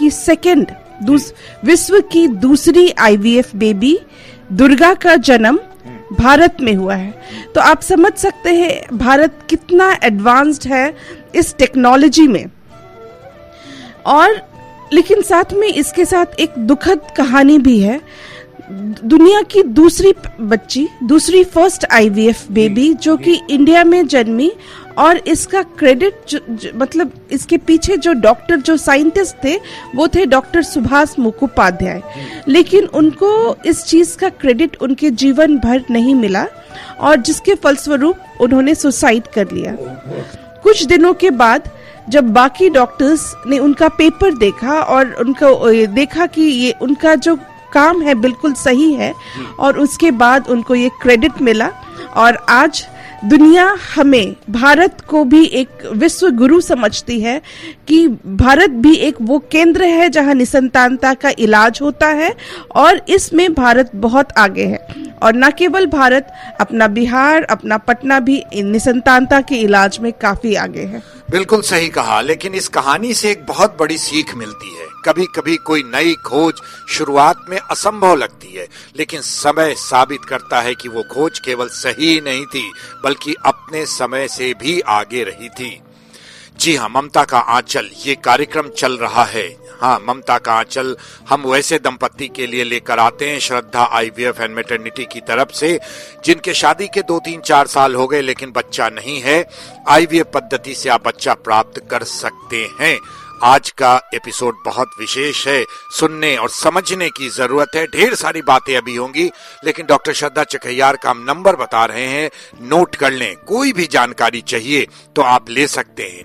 की विश्व की दूसरी आईवीएफ बेबी दुर्गा का जन्म भारत में हुआ है। तो आप समझ सकते हैं भारत कितना एडवांस्ड है इस टेक्नोलॉजी में। और लेकिन साथ में इसके साथ एक दुखद कहानी भी है। दुनिया की दूसरी फर्स्ट आईवीएफ बेबी जो कि इंडिया में जन्मी, और इसका क्रेडिट मतलब इसके पीछे जो साइंटिस्ट थे वो थे डॉक्टर सुभाष मुखोपाध्याय। लेकिन उनको इस चीज का क्रेडिट उनके जीवन भर नहीं मिला, और जिसके फलस्वरूप उन्होंने सुसाइड कर लिया। कुछ दिनों के बाद जब बाकी डॉक्टर्स ने उनका पेपर देखा और उनको देखा कि ये उनका जो काम है बिल्कुल सही है, और उसके बाद उनको ये क्रेडिट मिला। और आज दुनिया हमें, भारत को भी एक विश्व गुरु समझती है कि भारत भी एक वो केंद्र है जहां निसंतानता का इलाज होता है, और इसमें भारत बहुत आगे है। और न केवल भारत, अपना बिहार, अपना पटना भी निसंतानता के इलाज में काफी आगे है। बिल्कुल सही कहा, लेकिन इस कहानी से एक बहुत बड़ी सीख मिलती है। कभी कभी कोई नई खोज शुरुआत में असंभव लगती है, लेकिन समय साबित करता है कि वो खोज केवल सही नहीं थी, बल्कि अपने समय से भी आगे रही थी। जी हाँ, ममता का आंचल ये कार्यक्रम चल रहा है। हाँ, ममता का आंचल हम वैसे दंपत्ति के लिए लेकर आते हैं श्रद्धा आईवीएफ एंड मैटरनिटी की तरफ से, जिनके शादी के 2-3-4 साल हो गए लेकिन बच्चा नहीं है। आईवीएफ पद्धति से आप बच्चा प्राप्त कर सकते हैं। आज का एपिसोड बहुत विशेष है, सुनने और समझने की जरूरत है। ढेर सारी बातें अभी होंगी, लेकिन डॉक्टर श्रद्धा चकैयार का हम नंबर बता रहे हैं, नोट कर लें। कोई भी जानकारी चाहिए तो आप ले सकते हैं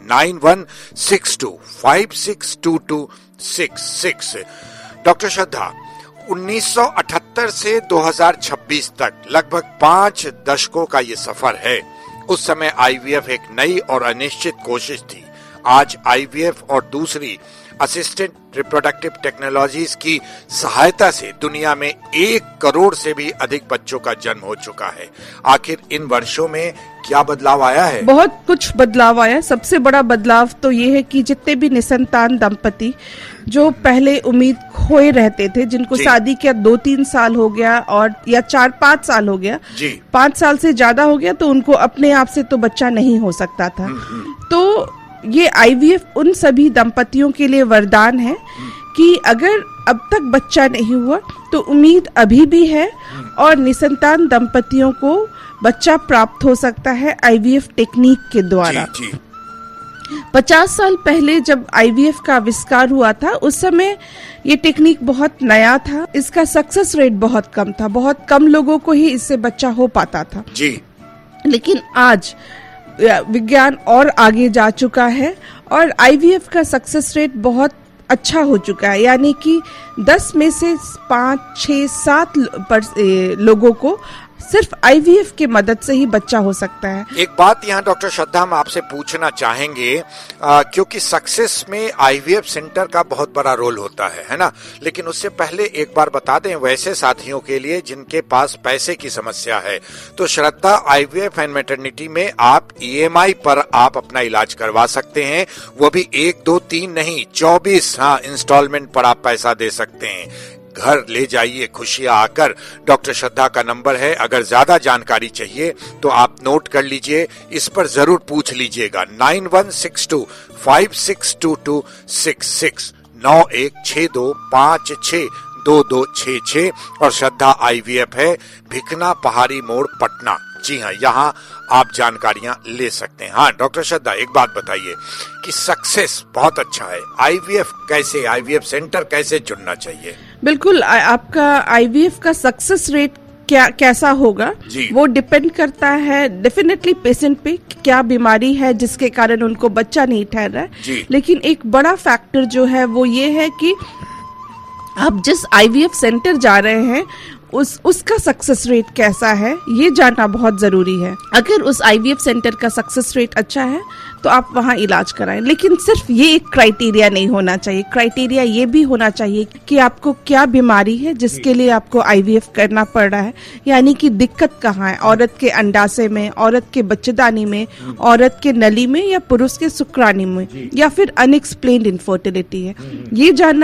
9162562266। डॉक्टर श्रद्धा, 1978 से 2026 तक लगभग 5 दशकों का ये सफर है। उस समय आईवीएफ एक नई और अनिश्चित कोशिश थी। आज आईवीएफ और दूसरी असिस्टेंट रिप्रोडक्टिव टेक्नोलॉजीज की सहायता से दुनिया में 1 करोड़ से भी अधिक बच्चों का जन्म हो चुका है। आखिर इन वर्षों में क्या बदलाव आया है? बहुत कुछ बदलाव आया। सबसे बड़ा बदलाव तो ये है कि जितने भी निसंतान दंपति जो पहले उम्मीद खोए रहते थे, जिनको शादी के 2-3 साल हो गया और या 4-5 साल हो गया, 5 साल से ज्यादा हो गया, तो उनको अपने आप से तो बच्चा नहीं हो सकता था। तो ये आईवीएफ उन सभी दंपतियों के लिए वरदान है कि अगर अब तक बच्चा नहीं हुआ तो उम्मीद अभी भी है, और निसंतान दंपतियों को बच्चा प्राप्त हो सकता है आईवीएफ टेक्निक के द्वारा। 50 साल पहले जब आईवीएफ का आविष्कार हुआ था, उस समय ये टेक्निक बहुत नया था। इसका सक्सेस रेट बहुत कम था, बहुत कम लोगों को ही इससे बच्चा हो पाता था। लेकिन आज विज्ञान और आगे जा चुका है, और आईवीएफ का सक्सेस रेट बहुत अच्छा हो चुका है। यानी कि 10 में से 5, 6, 7 लोगों को सिर्फ आईवीएफ की मदद से ही बच्चा हो सकता है। एक बात यहाँ डॉक्टर श्रद्धा हम आपसे पूछना चाहेंगे, क्योंकि सक्सेस में आईवीएफ सेंटर का बहुत बड़ा रोल होता है ना? लेकिन उससे पहले एक बार बता दें वैसे साथियों के लिए जिनके पास पैसे की समस्या है, तो श्रद्धा आईवीएफ एंड मैटरनिटी में आप ईएमआई पर आप अपना इलाज करवा सकते हैं। वो भी 1, 2, 3 नहीं, 24 इंस्टॉलमेंट पर आप पैसा दे सकते हैं। घर ले जाइए खुशियां आकर। डॉक्टर श्रद्धा का नंबर है, अगर ज्यादा जानकारी चाहिए तो आप नोट कर लीजिए, इस पर जरूर पूछ लीजिएगा। 9162562266 9162562266 और श्रद्धा आईवीएफ है, भिकना पहाड़ी मोड़, पटना। जी हाँ, यहाँ आप जानकारियां ले सकते हैं। हाँ डॉक्टर श्रद्धा, एक बात बताइए कि सक्सेस बहुत अच्छा है, आईवीएफ सेंटर कैसे चुनना चाहिए? बिल्कुल, आपका आईवीएफ का सक्सेस रेट कैसा होगा वो डिपेंड करता है डेफिनेटली पेशेंट पे, क्या बीमारी है जिसके कारण उनको बच्चा नहीं ठहर रहा है। लेकिन एक बड़ा फैक्टर जो है वो ये है कि आप जिस आईवीएफ सेंटर जा रहे हैं उसका सक्सेस रेट कैसा है, ये जानना बहुत जरूरी है। अगर उस आईवीएफ सेंटर का सक्सेस रेट अच्छा है तो आप वहाँ इलाज कराएं। लेकिन सिर्फ ये एक क्राइटेरिया नहीं होना चाहिए, क्राइटेरिया ये भी होना चाहिए कि आपको क्या बीमारी है जिसके लिए आपको आईवीएफ करना पड़ रहा है। यानी कि दिक्कत कहाँ है, औरत के अंडाशय में, औरत के बच्चेदानी में, औरत के नली में, या पुरुष के शुक्राणु में, या फिर अनएक्सप्लेन्ड इनफर्टिलिटी है, ये जानना